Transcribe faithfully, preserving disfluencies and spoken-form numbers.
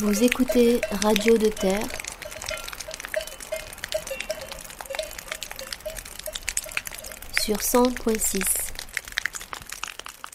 Vous écoutez Radio de Terre sur cent point six.